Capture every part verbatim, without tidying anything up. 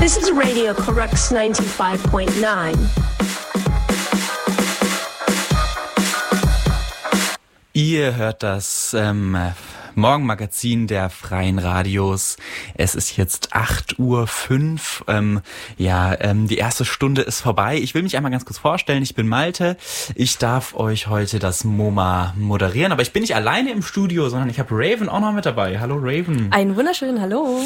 This is Radio Crux ninety-five point nine. Ihr hört das ähm, Morgenmagazin der Freien Radios. Es ist jetzt acht Uhr fünf. Ähm, ja, ähm, die erste Stunde ist vorbei. Ich will mich einmal ganz kurz vorstellen. Ich bin Malte. Ich darf euch heute das MoMA moderieren. Aber ich bin nicht alleine im Studio, sondern ich habe Raven auch noch mit dabei. Hallo Raven. Einen wunderschönen Hallo.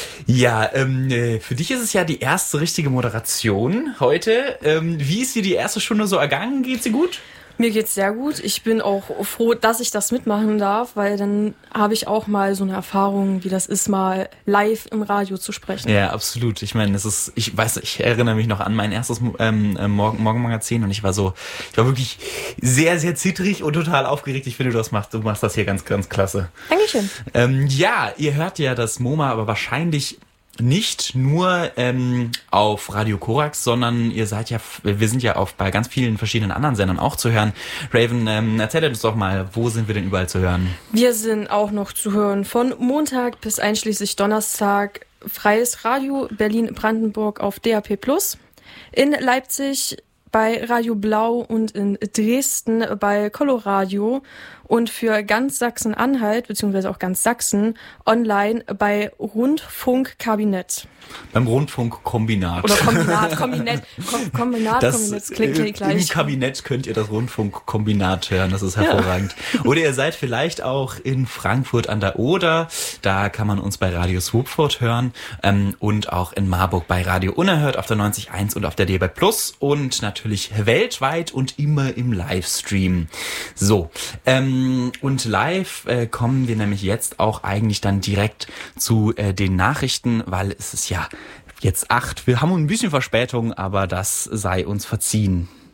Ja, ähm, für dich ist es ja die erste richtige Moderation heute. Ähm, wie ist dir die erste Stunde so ergangen? Geht sie gut? Mir geht's sehr gut. Ich bin auch froh, dass ich das mitmachen darf, weil dann habe ich auch mal so eine Erfahrung, wie das ist, mal live im Radio zu sprechen. Ja, absolut. Ich meine, es ist, ich weiß, ich erinnere mich noch an mein erstes ähm, Morgen, Morgenmagazin und ich war so, ich war wirklich sehr, sehr zittrig und total aufgeregt. Ich finde, du das machst, du machst das hier ganz, ganz klasse. Dankeschön. Ähm, ja, ihr hört ja das MoMA, aber wahrscheinlich nicht nur ähm, auf Radio Korax, sondern ihr seid ja, wir sind ja auf bei ganz vielen verschiedenen anderen Sendern auch zu hören. Raven, ähm, erzähl uns doch mal, wo sind wir denn überall zu hören? Wir sind auch noch zu hören von Montag bis einschließlich Donnerstag. Freies Radio Berlin-Brandenburg auf D A P plus, in Leipzig bei Radio Blau und in Dresden bei Coloradio und für ganz Sachsen-Anhalt beziehungsweise auch ganz Sachsen online bei Rundfunkkabinett. Beim Rundfunkkombinat. Oder Kombinat, Kombinett, Kom- Kombinat, das, Kombinett, das klingt äh, gleich. Im Kabinett könnt ihr das Rundfunkkombinat hören, das ist hervorragend. Ja. Oder ihr seid vielleicht auch in Frankfurt an der Oder, da kann man uns bei Radio Swoopfurt hören ähm, und auch in Marburg bei Radio Unerhört auf der neunzig Komma eins und auf der D B Plus und natürlich weltweit und immer im Livestream. So, ähm, und live äh, kommen wir nämlich jetzt auch eigentlich dann direkt zu äh, den Nachrichten, weil es ist ja jetzt acht. Wir haben ein bisschen Verspätung, aber das sei uns verziehen.